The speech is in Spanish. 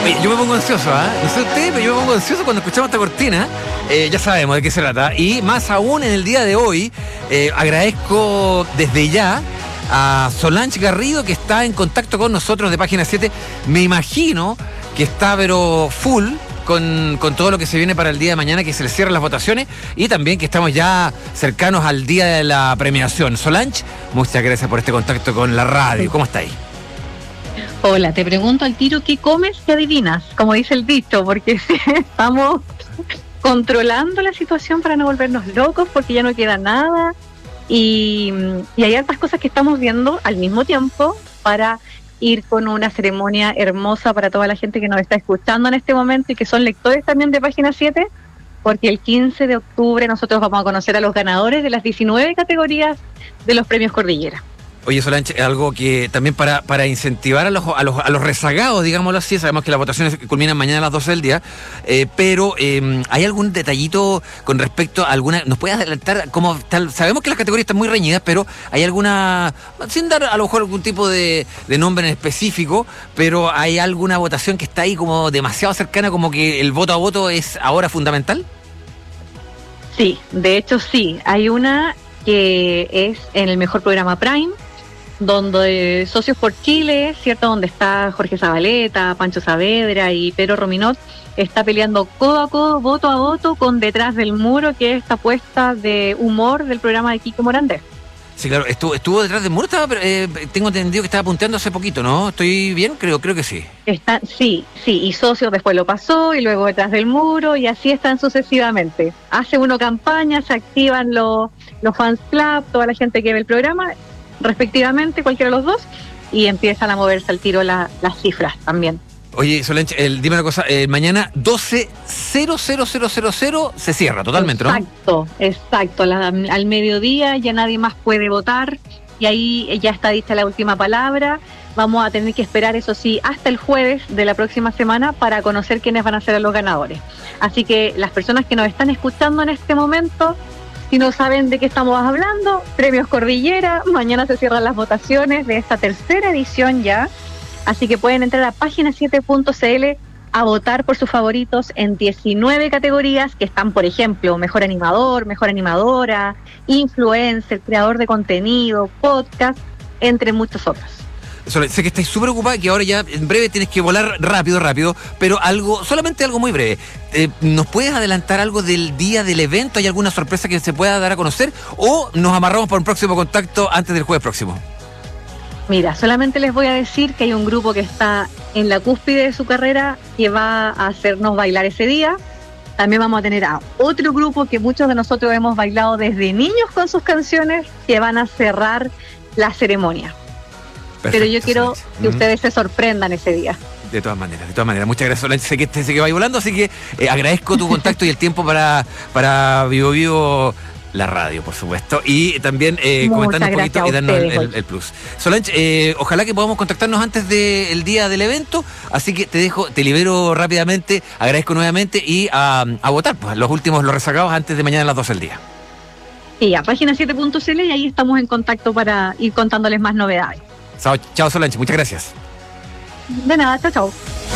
Oye, yo me pongo ansioso, no sé usted, pero yo me pongo ansioso cuando escuchamos esta cortina. Ya sabemos de qué se trata. Y más aún en el día de hoy, agradezco desde ya a Solange Garrido, que está en contacto con nosotros de Página 7. Me imagino que está pero full con todo lo que se viene para el día de mañana, que se le cierran las votaciones, y también que estamos ya cercanos al día de la premiación. Solange, muchas gracias por este contacto con la radio. ¿Cómo está ahí? Hola, te pregunto al tiro, ¿qué comes? ¿Qué adivinas? Como dice el dicho, porque estamos controlando la situación para no volvernos locos, porque ya no queda nada, y hay hartas cosas que estamos viendo al mismo tiempo para ir con una ceremonia hermosa para toda la gente que nos está escuchando en este momento y que son lectores también de Página 7, porque el 15 de octubre nosotros vamos a conocer a los ganadores de las 19 categorías de los premios Cordillera. Oye, Solange, algo que también para incentivar a los rezagados, digámoslo así, sabemos que las votaciones culminan mañana a las 12 del día, pero ¿hay algún detallito con respecto a alguna? ¿Nos puedes adelantar cómo tal? Sabemos que las categorías están muy reñidas, pero ¿hay alguna, sin dar a lo mejor algún tipo de nombre en específico, pero hay alguna votación que está ahí como demasiado cercana, como que el voto a voto es ahora fundamental? Sí, de hecho sí. Hay una que es en el mejor programa Prime, donde Socios por Chile, ¿cierto? Donde está Jorge Zabaleta, Pancho Saavedra y Pedro Rominot, está peleando codo a codo, voto a voto, con Detrás del Muro, que es esta apuesta de humor del programa de Kiko Morandé. Sí, claro, estuvo Detrás del Muro, tengo entendido que estaba punteando hace poquito, ¿no? ¿Estoy bien? Creo que sí. Sí, y Socios después lo pasó, y luego Detrás del Muro, y así están sucesivamente. Hace uno campaña, se activan los fans club, toda la gente que ve el programa, respectivamente, cualquiera de los dos, y empiezan a moverse al tiro las cifras también. Oye, Solange, dime una cosa, mañana 12:00 se cierra totalmente, ¿no? Exacto, al mediodía ya nadie más puede votar, y ahí ya está dicha la última palabra. Vamos a tener que esperar, eso sí, hasta el jueves de la próxima semana para conocer quiénes van a ser los ganadores. Así que las personas que nos están escuchando en este momento, si no saben de qué estamos hablando, Premios Cordillera, mañana se cierran las votaciones de esta tercera edición ya, así que pueden entrar a página7.cl a votar por sus favoritos en 19 categorías que están, por ejemplo, mejor animador, mejor animadora, influencer, creador de contenido, podcast, entre muchos otros. Sé que estáis súper ocupada, que ahora ya en breve tienes que volar rápido, pero solamente algo muy breve. ¿Nos puedes adelantar algo del día del evento? ¿Hay alguna sorpresa que se pueda dar a conocer? ¿O nos amarramos para un próximo contacto antes del jueves próximo? Mira, solamente les voy a decir que hay un grupo que está en la cúspide de su carrera que va a hacernos bailar ese día. También vamos a tener a otro grupo que muchos de nosotros hemos bailado desde niños con sus canciones, que van a cerrar la ceremonia. Perfecto, pero yo quiero que ustedes se sorprendan ese día. De todas maneras. Muchas gracias, Solange. Sé que va volando, así que agradezco tu contacto y el tiempo para Vivo la radio, por supuesto. Y también comentando un poquito y darnos el plus. Solange, ojalá que podamos contactarnos antes del día del evento, así que te libero rápidamente, agradezco nuevamente y a votar, pues, los rezagados antes de mañana a las 12 del día. Sí, a página7.cl, y ahí estamos en contacto para ir contándoles más novedades. Chao, Solange, muchas gracias. De nada, chao.